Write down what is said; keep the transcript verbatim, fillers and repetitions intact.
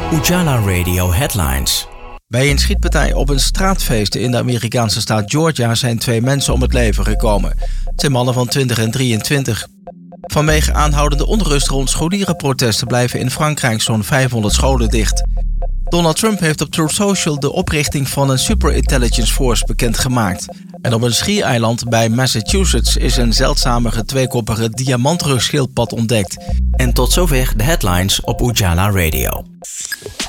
Ujala Radio Headlines. Bij een schietpartij op een straatfeest in de Amerikaanse staat Georgia zijn twee mensen om het leven gekomen. Het zijn mannen van twintig en drieëntwintig. Vanwege aanhoudende onrust rond scholierenprotesten blijven in Frankrijk zo'n vijfhonderd scholen dicht. Donald Trump heeft op Truth Social de oprichting van een Superintelligence Force bekendgemaakt. En op een schiereiland bij Massachusetts is een zeldzame tweekoppige diamantrugschildpad ontdekt. En tot zover de headlines op Ujala Radio.